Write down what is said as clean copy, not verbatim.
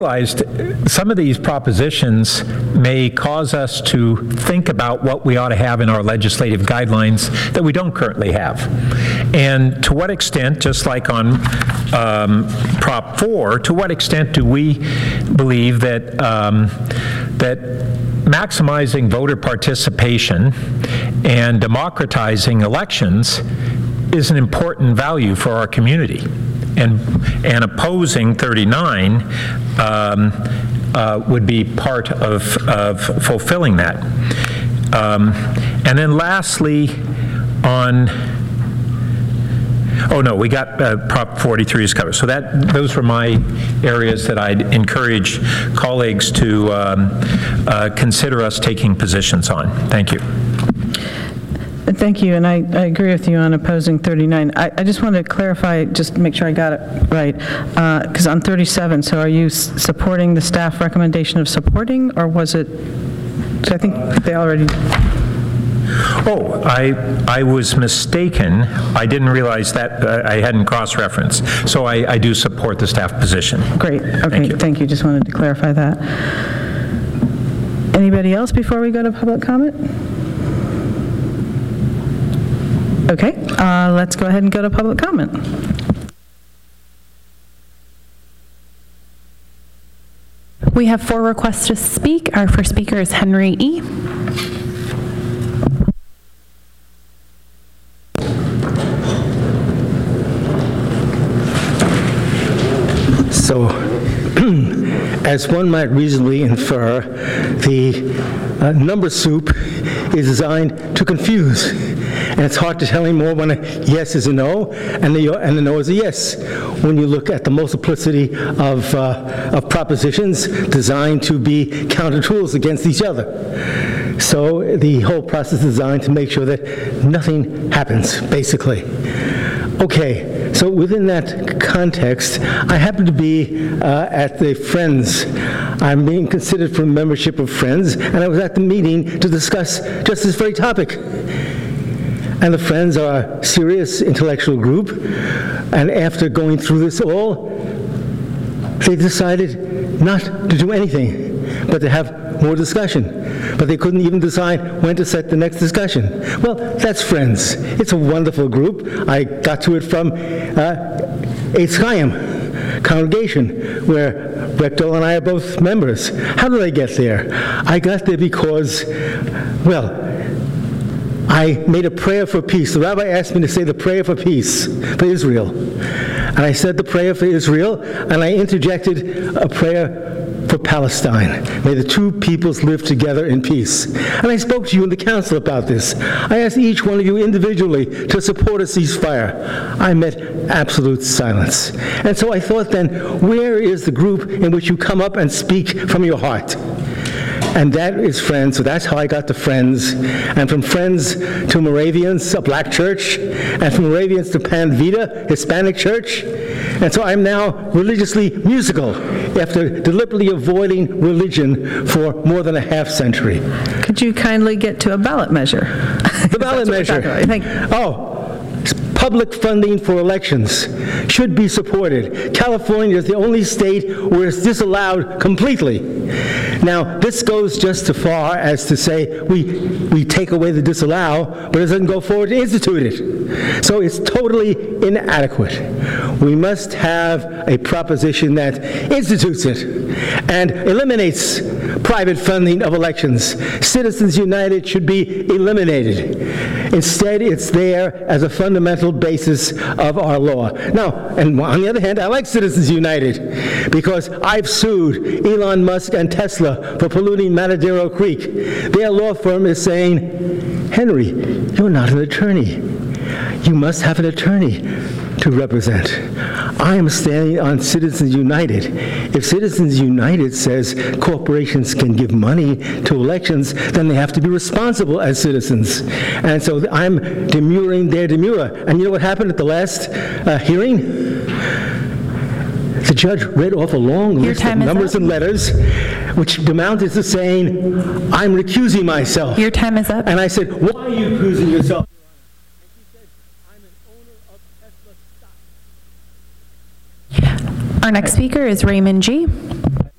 realized some of these propositions may cause us to think about what we ought to have in our legislative guidelines that we don't currently have. And to what extent, just like on Prop 4, to what extent do we believe that that maximizing voter participation and democratizing elections is an important value for our community? And opposing 39 would be part of fulfilling that. And then lastly, on, oh no, we got Prop 43 is covered. So those were my areas that I'd encourage colleagues to consider us taking positions on. Thank you. Thank you, and I agree with you on opposing 39. I just want to clarify, just to make sure I got it right, because on 37, so are you supporting the staff recommendation of supporting, or was it, so I think they already... Oh, I was mistaken. I didn't realize that I hadn't cross-referenced. So I do support the staff position. Great, okay, thank you. Just wanted to clarify that. Anybody else before we go to public comment? Okay, let's go ahead and go to public comment. We have 4 requests to speak. Our first speaker is Henry E. So, as one might reasonably infer, the number soup is designed to confuse. And it's hard to tell anymore when a yes is a no, and the no is a yes, when you look at the multiplicity of propositions designed to be counter tools against each other. So the whole process is designed to make sure that nothing happens, basically. Okay, so within that context, I happen to be at the Friends. I'm being considered for membership of Friends, and I was at the meeting to discuss just this very topic. And the Friends are a serious intellectual group, and after going through this all, they decided not to do anything, but to have more discussion. But they couldn't even decide when to set the next discussion. Well, that's Friends. It's a wonderful group. I got to it from Eitz Chaim congregation, where Rick Dole and I are both members. How did I get there? I got there because, well, I made a prayer for peace. The rabbi asked me to say the prayer for peace for Israel. And I said the prayer for Israel, and I interjected a prayer for Palestine. May the two peoples live together in peace. And I spoke to you in the council about this. I asked each one of you individually to support a ceasefire. I met absolute silence. And so I thought then, where is the group in which you come up and speak from your heart? And that is Friends, so that's how I got to Friends. And from Friends to Moravians, a black church, and from Moravians to Pan Vita, Hispanic church. And so I'm now religiously musical, after deliberately avoiding religion for more than a half century. Could you kindly get to a ballot measure? The ballot measure. Public funding for elections should be supported. California is the only state where it's disallowed completely. Now, this goes just as far as to say we take away the disallow, but it doesn't go forward to institute it. So it's totally inadequate. We must have a proposition that institutes it and eliminates private funding of elections. Citizens United should be eliminated. Instead, it's there as a fundamental basis of our law. Now, and on the other hand, I like Citizens United because I've sued Elon Musk and Tesla for polluting Matadero Creek. Their law firm is saying, Henry, you're not an attorney. You must have an attorney to represent. I am standing on Citizens United. If Citizens United says corporations can give money to elections, then they have to be responsible as citizens. And so I'm demurring their demurrer. And you know what happened at the last hearing? The judge read off a long list of numbers and letters, which amounted to saying, I'm recusing myself. Your time is up. And I said, why are you recusing yourself? Our next speaker is Raymond G.